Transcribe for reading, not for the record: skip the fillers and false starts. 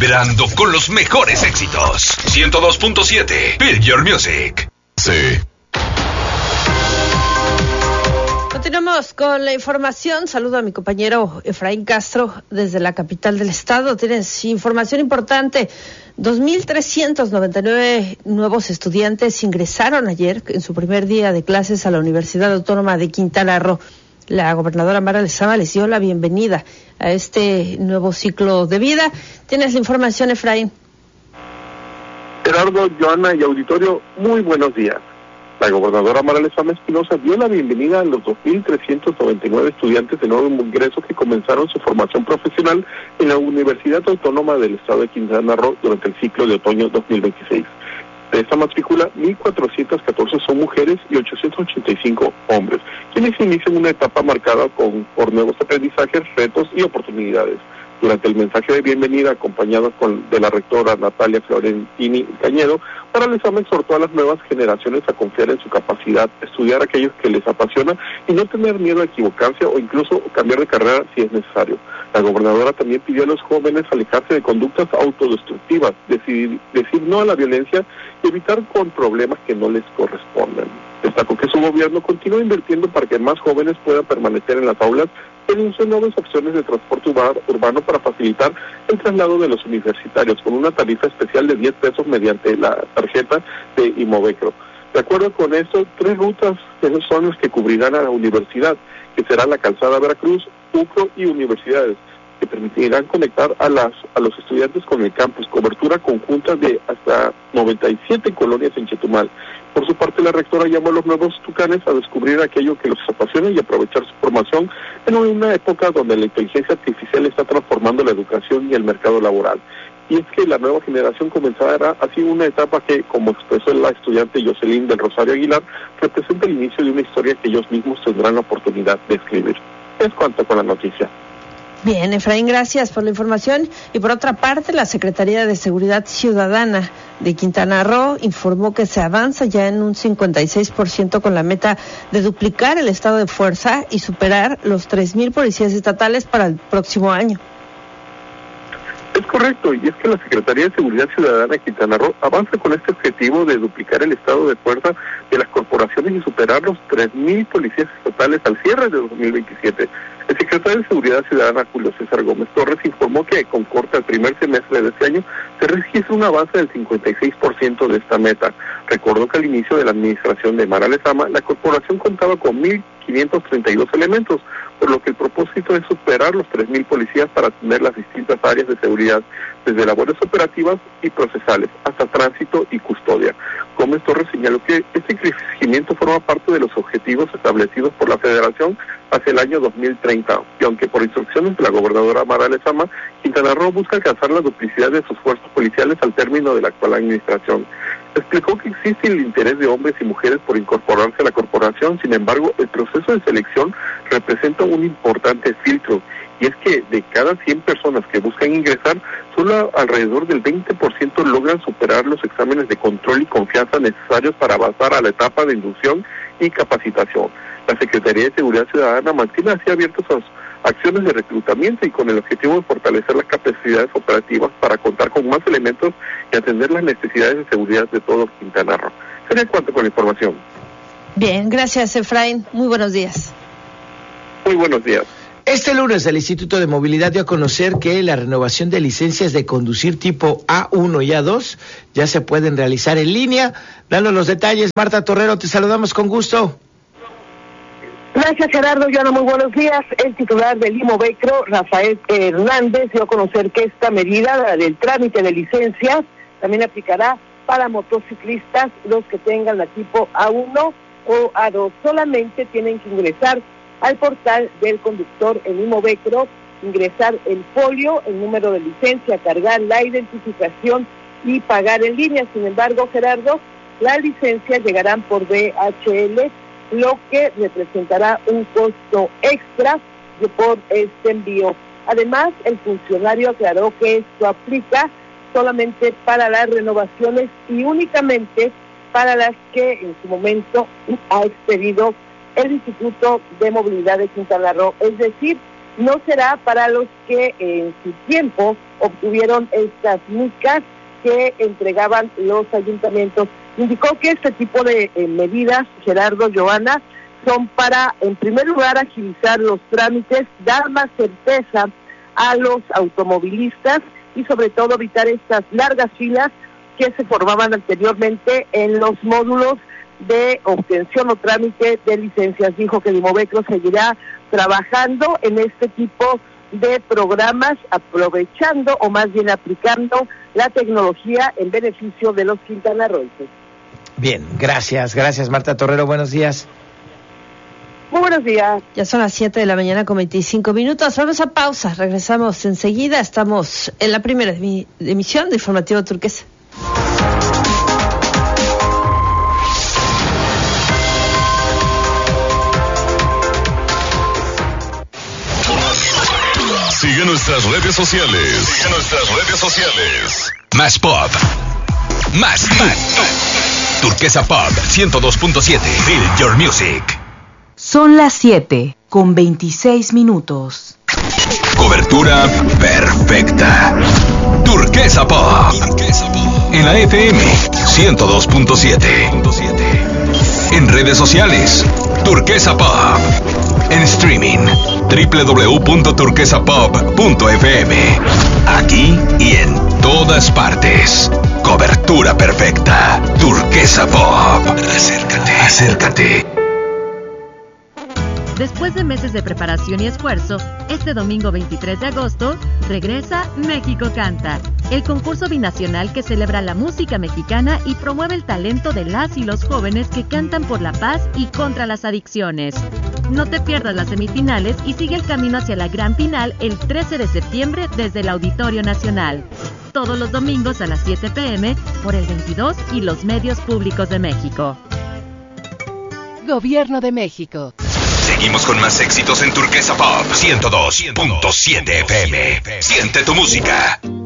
vibrando con los mejores éxitos. 102.7 Build Your Music. Sí. Continuamos con la información. Saludo a mi compañero Efraín Castro desde la capital del estado. Tienes información importante. 2,399 nuevos estudiantes ingresaron ayer en su primer día de clases a la Universidad Autónoma de Quintana Roo. La gobernadora Mara Lezama les dio la bienvenida a este nuevo ciclo de vida. Tienes la información, Efraín. Gerardo, Joana y auditorio, muy buenos días. La gobernadora Mara Lezama Espinosa dio la bienvenida a los 2,399 estudiantes de nuevo ingreso que comenzaron su formación profesional en la Universidad Autónoma del Estado de Quintana Roo durante el ciclo de otoño 2026. De esta matrícula, 1,414 son mujeres y 885 hombres, quienes inician una etapa marcada por nuevos aprendizajes, retos y oportunidades. Durante el mensaje de bienvenida, acompañado de la rectora Natalia Florentini Cañedo, Mara Lezama exhortó a las nuevas generaciones a confiar en su capacidad, estudiar aquello que les apasiona y no tener miedo a equivocarse o incluso cambiar de carrera si es necesario. La gobernadora también pidió a los jóvenes alejarse de conductas autodestructivas, decir no a la violencia y evitar con problemas que no les corresponden. Destacó que su gobierno continúa invirtiendo para que más jóvenes puedan permanecer en las aulas y anunció nuevas opciones de transporte urbano para facilitar el traslado de los universitarios con una tarifa especial de 10 pesos mediante la tarjeta de Imovecro. De acuerdo con esto, 3 rutas son las que cubrirán a la universidad, que será la calzada Veracruz, UCRO y universidades, que permitirán conectar a los estudiantes con el campus, cobertura conjunta de hasta 97 colonias en Chetumal. Por su parte, la rectora llamó a los nuevos tucanes a descubrir aquello que los apasiona y aprovechar su formación en una época donde la inteligencia artificial está transformando la educación y el mercado laboral. Y es que la nueva generación comenzará así una etapa que, como expresó la estudiante Jocelyn del Rosario Aguilar, representa el inicio de una historia que ellos mismos tendrán la oportunidad de escribir. Es cuanto con la noticia. Bien, Efraín, gracias por la información. Y por otra parte, la Secretaría de Seguridad Ciudadana de Quintana Roo informó que se avanza ya en un 56% con la meta de duplicar el estado de fuerza y superar los 3,000 policías estatales para el próximo año. Es correcto, y es que la Secretaría de Seguridad Ciudadana de Quintana Roo avanza con este objetivo de duplicar el estado de fuerza de las corporaciones y superar los 3,000 policías estatales al cierre de 2027. El secretario de Seguridad Ciudadana, Julio César Gómez Torres, informó que con corte al primer semestre de este año se registra un avance del 56% de esta meta. Recordó que al inicio de la administración de Mara Lezama, la corporación contaba con 1,532 elementos, por lo que el propósito es superar los 3,000 policías para atender las distintas áreas de seguridad, desde labores operativas y procesales hasta tránsito y custodia. Gómez Torres señaló que este crecimiento forma parte de los objetivos establecidos por la Federación hacia el año 2030, y aunque por instrucciones de la gobernadora Mara Lezama, Quintana Roo busca alcanzar la duplicidad de sus fuerzas policiales al término de la actual administración. Explicó que existe el interés de hombres y mujeres por incorporarse a la corporación, sin embargo, el proceso de selección representa un importante filtro, y es que de cada 100 personas que buscan ingresar, solo alrededor del 20% logran superar los exámenes de control y confianza necesarios para avanzar a la etapa de inducción y capacitación. La Secretaría de Seguridad Ciudadana mantiene así abiertas sus acciones de reclutamiento y con el objetivo de fortalecer las capacidades operativas para contar con más elementos y atender las necesidades de seguridad de todo Quintana Roo. Sería cuanto con la información. Bien, gracias, Efraín. Muy buenos días. Muy buenos días. Este lunes el Instituto de Movilidad dio a conocer que la renovación de licencias de conducir tipo A1 y A2 ya se pueden realizar en línea. Dando los detalles, Marta Torrero, te saludamos con gusto. Gracias, Gerardo. Joana, muy buenos días. El titular del Imovecro, Rafael Hernández, dio a conocer que esta medida, la del trámite de licencias, también aplicará para motociclistas, los que tengan la tipo A1 o A2. Solamente tienen que ingresar al portal del conductor en Imovecro, ingresar el folio, el número de licencia, cargar la identificación y pagar en línea. Sin embargo, Gerardo, las licencias llegarán por DHL, lo que representará un costo extra por este envío. Además, el funcionario aclaró que esto aplica solamente para las renovaciones y únicamente para las que en su momento ha expedido el Instituto de Movilidad de Quintana Roo, es decir, no será para los que en su tiempo obtuvieron estas micas que entregaban los ayuntamientos. Indicó que este tipo de medidas, Gerardo, Joana, son para, en primer lugar, agilizar los trámites, dar más certeza a los automovilistas y sobre todo evitar estas largas filas que se formaban anteriormente en los módulos de obtención o trámite de licencias. Dijo que Limobecro seguirá trabajando en este tipo de programas, aprovechando o más bien aplicando la tecnología en beneficio de los quintanarroenses. Bien, gracias Marta Torrero, buenos días. Muy buenos días. Ya son las 7 de la mañana con 25 minutos. Vamos a pausa. Regresamos enseguida. Estamos en la primera emisión de Informativo Turquesa. Sigue nuestras redes sociales. Más pop. Más. Turquesa Pop 102.7. Feel your music. Son las 7 con 26 minutos. Cobertura perfecta. Turquesa Pop. En la FM 102.7. En redes sociales. Turquesa Pop. En streaming. www.turquesapop.fm. Aquí y en todas partes. Cobertura perfecta. Turquesa Pop. Acércate. Después de meses de preparación y esfuerzo, este domingo 23 de agosto, regresa México Canta, el concurso binacional que celebra la música mexicana y promueve el talento de las y los jóvenes que cantan por la paz y contra las adicciones. No te pierdas las semifinales y sigue el camino hacia la gran final el 13 de septiembre desde el Auditorio Nacional. Todos los domingos a las 7 p.m. por el 22 y los medios públicos de México. Gobierno de México. Seguimos con más éxitos en Turquesa Pop 102.7 FM. Siente tu música.